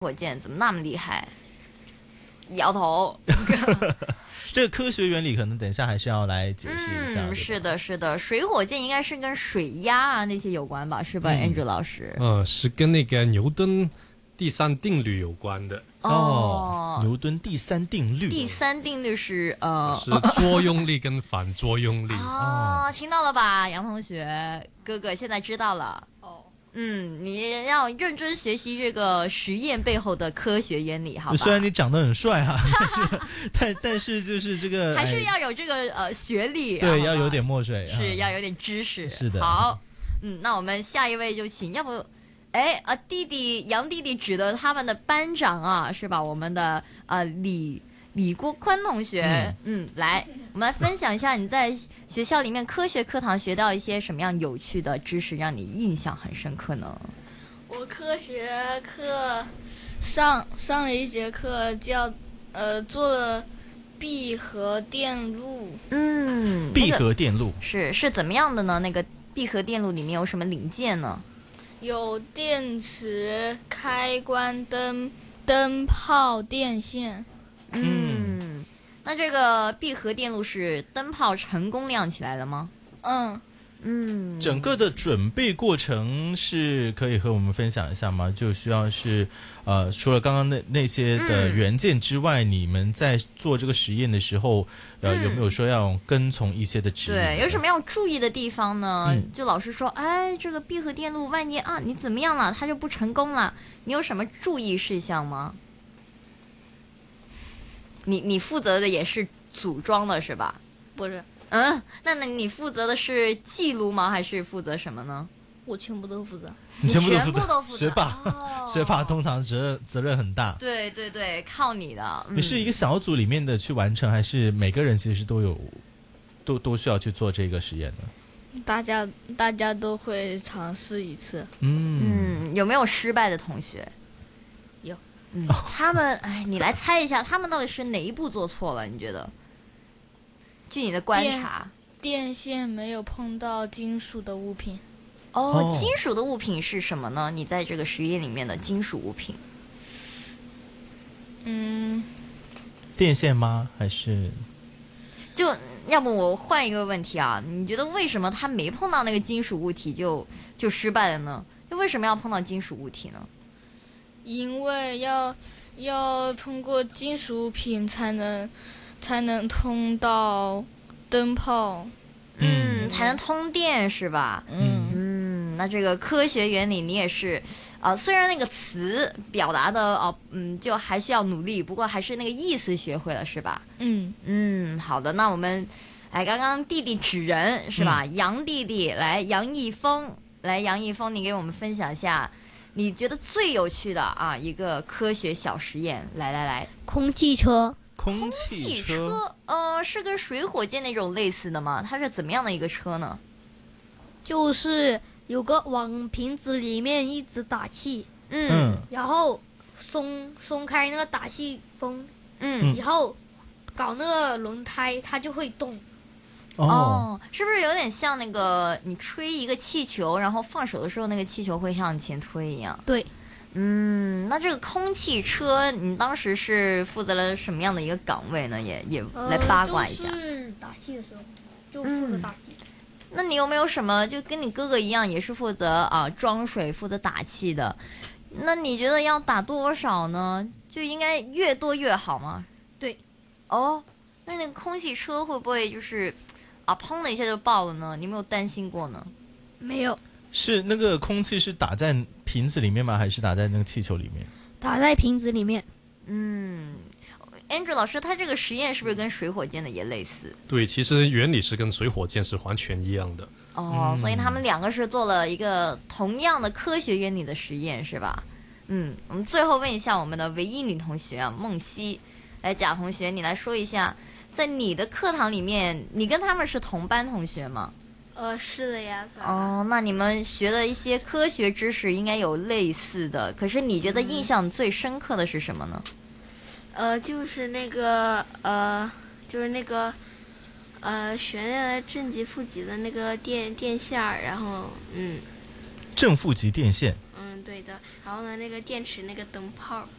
火箭怎么那么厉害？摇头。 这个科学原理可能等一下还是要来解释一下。 是的，是的，水火箭应该是跟水压啊那些有关吧，是吧，Andrew 老师？ 是跟那个牛顿第三定律有关的。 牛顿第三定律。 第三定律是是作用力跟反作用力。 听到了吧，杨同学，哥哥现在知道了。你要认真学习这个实验背后的科学原理，好吧？ 虽然你长得很帅哈，但是就是这个还是要有这个学历， 对，要有点墨水， 是要有点知识。 是的。 好，那我们下一位就请，要不，弟弟杨弟弟指的他们的班长啊，是吧？我们的李国宽同学，来，我们来分享一下你在学校里面科学课堂学到一些什么样有趣的知识，让你印象很深刻呢？ 我科学课上了一节课叫做了闭合电路。 闭合电路是怎么样的呢？那个闭合电路里面有什么零件呢？ 有电池、开关灯泡、电线。 那这个闭合电路是灯泡成功亮起来了吗？ 整个的准备过程是可以和我们分享一下吗？就需要是除了刚刚那些的元件之外，你们在做这个实验的时候，有没有说要跟从一些的指引？ 对，有什么要注意的地方呢？就老师说，这个闭合电路万一你怎么样了，它就不成功了，你有什么注意事项吗？你负责的也是组装的是吧？ 不是。 那你负责的是记录吗？还是负责什么呢？ 我全部都负责。 你全部都负责。 学霸通常责任很大。 对对对，靠你的。 你是一个小组里面的去完成，还是每个人其实都需要去做这个实验呢？ 大家都会尝试一次。 有没有失败的同学？ 有。 他们你来猜一下，他们到底是哪一步做错了？你觉得？据你的观察， 电线没有碰到金属的物品。 金属的物品是什么呢？你在这个实验里面的金属物品？ 电线吗？还是？ 就要不我换一个问题啊？你觉得为什么他没碰到那个金属物体就失败了呢？就为什么要碰到金属物体呢？ 因为要通过金属物品才能通到灯泡， 才能通电是吧？那这个科学原理你也是，虽然那个词表达的就还需要努力，不过还是那个意思学会了是吧？好的，那我们，刚刚弟弟指人是吧？杨弟弟来，杨一峰，你给我们分享一下。你觉得最有趣的一个科学小实验，来， 空气车。 空气车， 是跟水火箭那种类似的吗？它是怎么样的一个车呢？ 就是有个往瓶子里面一直打气，然后松开那个打气封，然后搞那个轮胎，它就会动。 是不是有点像那个你吹一个气球，然后放手的时候那个气球会向前推一样？ 对。 那这个空气车你当时是负责了什么样的一个岗位呢？也来八卦一下。 就是打气的时候就负责打气。 那你有没有什么就跟你哥哥一样也是负责装水负责打气的？那你觉得要打多少呢？就应该越多越好吗？ 对。 那个空气车会不会就是砰的一下就爆了呢？你有没有担心过呢？ 没有。 是那个空气是打在瓶子里面吗？还是打在那个气球里面？ 打在瓶子里面。 Andrew 老师，他这个实验是不是跟水火箭的也类似？对， 其实原理是跟水火箭是完全一样的。 所以他们两个是做了一个同样的科学原理的实验，是吧？我们最后问一下我们的唯一女同学梦溪，来，贾同学，你来说一下，在你的课堂里面，你跟他们是同班同学吗？ 是的呀。 那你们学的一些科学知识应该有类似的，可是你觉得印象最深刻的是什么呢？ 就是那个悬在正极负极的那个电线，然后正负极电线。 对的。然后呢，那个电池那个灯泡